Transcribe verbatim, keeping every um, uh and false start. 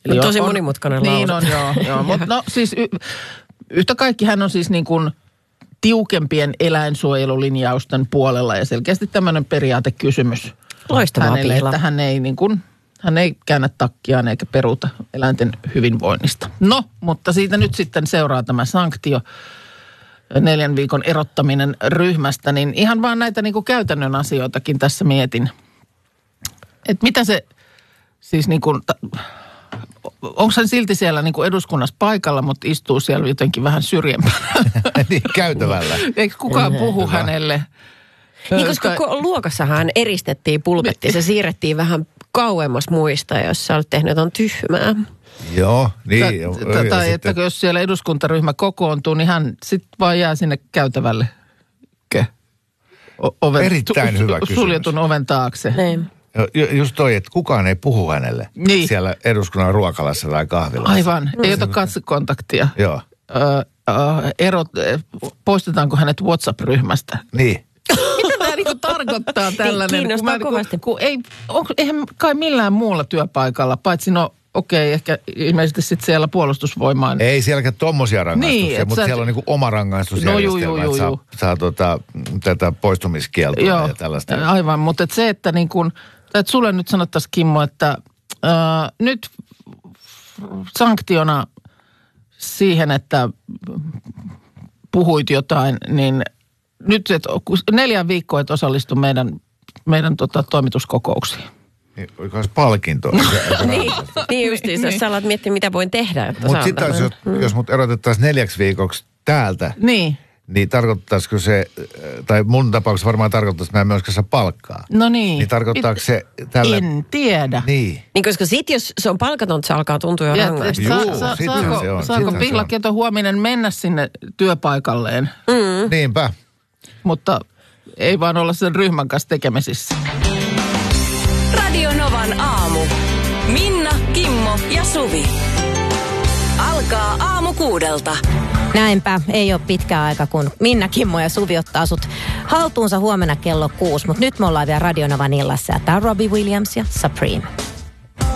Eli tosi on, monimutkainen niin lause. Niin on, joo. joo. Mutta no siis y, yhtä kaikki hän on siis niin kuin tiukempien eläinsuojelulinjausten puolella ja selkeästi tämmöinen periaatekysymys Loistavaa hänelle, Piila. että hän ei niin kuin, hän ei käännä takkiaan eikä peruuta eläinten hyvinvoinnista. No, mutta siitä nyt sitten seuraa tämä sanktio, neljän viikon erottaminen ryhmästä, niin ihan vaan näitä niin kuin käytännön asioitakin tässä mietin. Että mitä se siis niin kuin, onko hän silti siellä niin kuin eduskunnassa paikalla, mutta istuu siellä jotenkin vähän syrjempänä? Niin, käytävällä. Eikö kukaan puhu hänelle? Niin, koska luokassahan eristettiin, pulpettiin, se siirrettiin vähän kauemmas muista, jos sä olet tehnyt jotain tyhmää. Joo, niin. Tai, tai että jos siellä eduskuntaryhmä kokoontuu, niin hän sitten vaan jää sinne käytävälle oven, erittäin hyvä kysymys. Suljetun oven taakse. Niin. Just toi, että kukaan ei puhu hänelle niin. siellä eduskunnan ruokalassa tai kahvilassa. Aivan, mm. ei ota katsekontaktia. Joo. Ö, ö, erot, poistetaanko hänet WhatsApp-ryhmästä? Niin. Mitä tämä niinku tarkoittaa tällainen? Kiinnostaa kun mä, kovasti. Kun, kun ei, on, eihän kai millään muulla työpaikalla, paitsi no okei, okay, ehkä ilmeisesti sitten siellä puolustusvoimaan. Ei sielläkään tommosia rangaistuksia, niin, mutta sä, siellä on niinku oma rangaistusjärjestelmä, no, että saa, saa tota, tätä poistumiskieltoa joo, ja tällaista. Aivan, mutta et se, että niin kun, että sulle nyt sanottaisiin Kimmo, että ää, nyt sanktiona siihen, että puhuit jotain, niin nyt et, neljän viikkoa et osallistu meidän, meidän tota, toimituskokouksiin. Oliko olisi palkinto? niin, niin justiinsa, jos sä alat miettiä, mitä voin tehdä. Mutta sitten jos, mm. jos mut erotettaisiin neljäksi viikoksi täältä, niin, niin tarkoittaisiko se, tai mun tapauksessa varmaan tarkoittaisi, että mä en myöskään saa palkkaa. No niin. Niin tarkoittaako se tälle? En tiedä. Niin. Niin koska sit jos se on palkaton, se alkaa tuntua jo rangaista. Juu, sa, sa, sittenhän saako, se on, saako sittenhän Pihla se on. Keto huominen mennä sinne työpaikalleen? Mm. Niinpä. Mutta ei vaan olla sen ryhmän kanssa tekemisissä. Radio Novan aamu. Minna, Kimmo ja Suvi. Alkaa aamu kuudelta. Näinpä, ei ole pitkä aika, kun Minna, Kimmo ja Suvi ottaa sut haltuunsa huomenna kello kuusi. Mutta nyt me ollaan vielä Radio Novan illassa. Tämä on Robbie Williams ja Supreme.